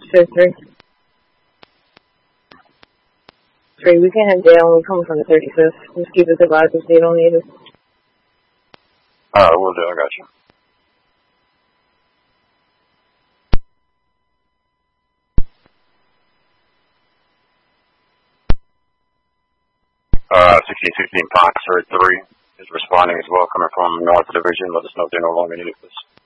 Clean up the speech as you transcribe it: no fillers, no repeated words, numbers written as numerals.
So 3, we can have Dale when we come from the 35th. Just keep us advised if they don't need us. Alright, we'll do. I got you. 1616 Ponce 3 is responding as well, coming from North Division. Let us know if they no longer need us.